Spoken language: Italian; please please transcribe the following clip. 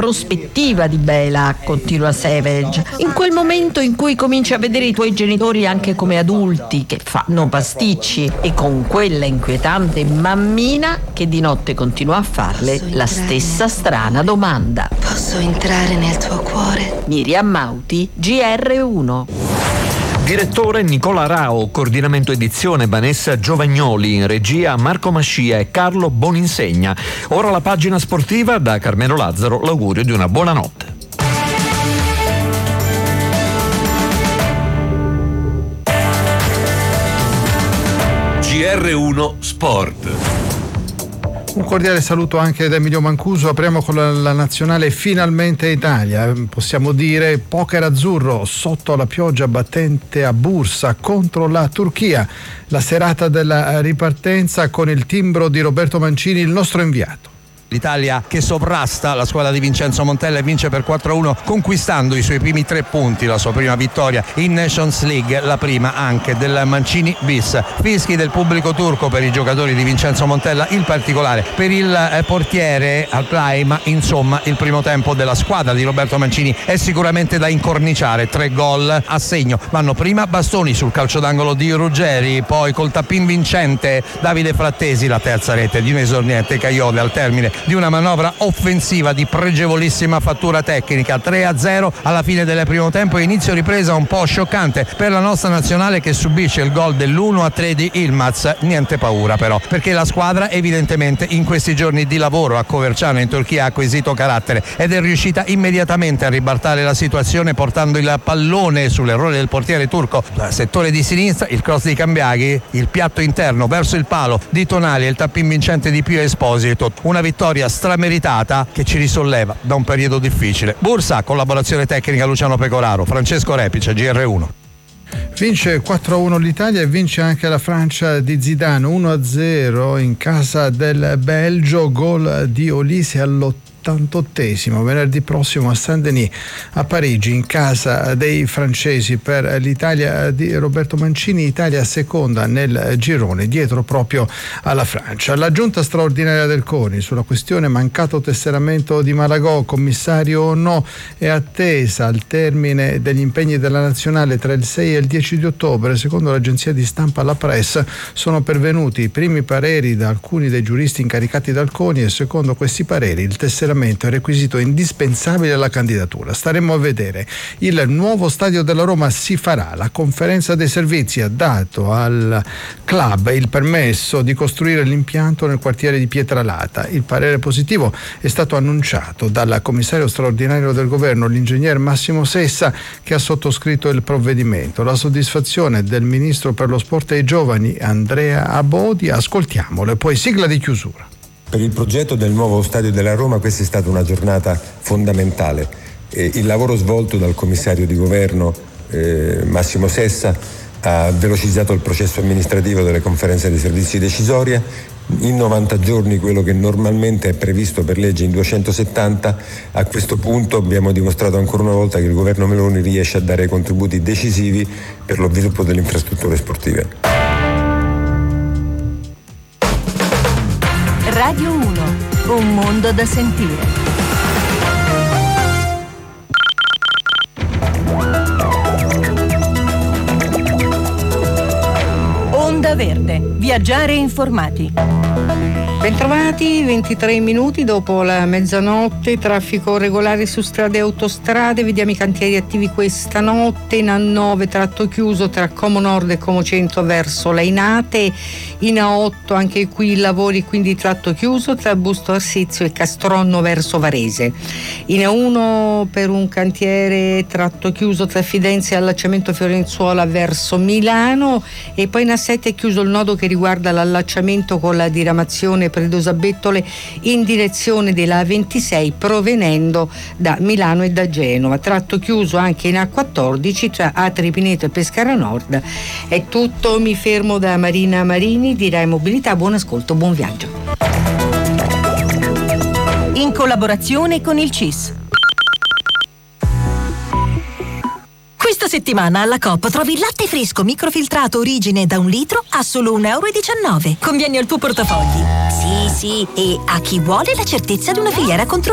prospettiva di Bela, continua Savage, in quel momento in cui cominci a vedere i tuoi genitori anche come adulti che fanno pasticci e con quella inquietante mammina che di notte continua a farle la stessa strana domanda. Posso entrare nel tuo cuore? Miriam Mauti, GR1. Direttore Nicola Rao, coordinamento edizione Vanessa Giovagnoli, in regia Marco Mascia e Carlo Boninsegna. Ora la pagina sportiva, da Carmelo Lazzaro l'augurio di una buona notte. GR1 Sport. Un cordiale saluto anche da Emilio Mancuso. Apriamo con la nazionale Finalmente Italia. Possiamo dire poker azzurro sotto la pioggia battente a Bursa contro la Turchia. La serata della ripartenza con il timbro di Roberto Mancini, il nostro inviato. L'Italia che sovrasta la squadra di Vincenzo Montella e vince per 4-1, conquistando i suoi primi 3 punti, la sua prima vittoria in Nations League, la prima anche del Mancini bis. Fischi del pubblico turco per i giocatori di Vincenzo Montella, in particolare per il portiere Alplay, ma insomma il primo tempo della squadra di Roberto Mancini è sicuramente da incorniciare. 3 gol a segno, vanno prima bastoni sul calcio d'angolo di Ruggeri, poi col tappin vincente Davide Frattesi, la terza rete di un esordiente Caiode al termine di una manovra offensiva di pregevolissima fattura tecnica. 3-0 alla fine del primo tempo, inizio ripresa un po' scioccante per la nostra nazionale che subisce il gol dell'1-3 di Yilmaz. Niente paura però, perché la squadra evidentemente in questi giorni di lavoro a Coverciano in Turchia ha acquisito carattere ed è riuscita immediatamente a ribaltare la situazione portando il pallone sull'errore del portiere turco dal settore di sinistra, il cross di Cambiaghi, il piatto interno verso il palo di Tonali e il tappin vincente di Pio Esposito. Una vittoria strameritata che ci risolleva da un periodo difficile. Bursa, collaborazione tecnica Luciano Pecoraro, Francesco Repice, GR1. Vince 4-1 l'Italia e vince anche la Francia di Zidane, 1-0 in casa del Belgio, gol di Olise all'88esimo, venerdì prossimo a Saint-Denis a Parigi, in casa dei francesi. Per l'Italia di Roberto Mancini, Italia seconda nel girone, dietro proprio alla Francia. La giunta straordinaria del CONI sulla questione mancato tesseramento di Malagò, commissario o no, è attesa al termine degli impegni della nazionale tra il 6 e il 10 di ottobre. Secondo l'agenzia di stampa La Presse sono pervenuti i primi pareri da alcuni dei giuristi incaricati dal CONI e secondo questi pareri il tesseramento è requisito indispensabile alla candidatura. Staremo a vedere. Il nuovo stadio della Roma si farà. La conferenza dei servizi ha dato al club il permesso di costruire l'impianto nel quartiere di Pietralata. Il parere positivo è stato annunciato dal commissario straordinario del governo, l'ingegner Massimo Sessa, che ha sottoscritto il provvedimento. La soddisfazione del ministro per lo sport e i giovani Andrea Abodi, ascoltiamolo, e poi sigla di chiusura. Per il progetto del nuovo stadio della Roma questa è stata una giornata fondamentale. Il lavoro svolto dal commissario di governo Massimo Sessa ha velocizzato il processo amministrativo delle conferenze dei servizi decisorie. In 90 giorni quello che normalmente è previsto per legge in 270, a questo punto abbiamo dimostrato ancora una volta che il governo Meloni riesce a dare contributi decisivi per lo sviluppo delle infrastrutture sportive. Radio 1, un mondo da sentire. Onda Verde, viaggiare informati. Bentrovati, 23 minuti dopo la mezzanotte, traffico regolare su strade e autostrade. Vediamo i cantieri attivi questa notte. In A9 tratto chiuso tra Como Nord e Como Centro verso Lainate. In A8 anche qui lavori, quindi tratto chiuso tra Busto Arsizio e Castronno verso Varese. In A1 per un cantiere tratto chiuso tra Fidenza e allacciamento Fiorenzuola verso Milano, e poi in A7 è chiuso il nodo che riguarda l'allacciamento con la diramazione Predosa Bettole in direzione della A26 provenendo da Milano e da Genova. Tratto chiuso anche in A14 tra Atri Pineto e Pescara Nord. È tutto, mi fermo da Marina Marini di Rai Mobilità. Buon ascolto, buon viaggio. In collaborazione con il CIS. Questa settimana alla Coop trovi il latte fresco microfiltrato origine da 1 litro a solo €1,19. Conviene al tuo portafogli. Sì, e a chi vuole la certezza di una filiera controllata.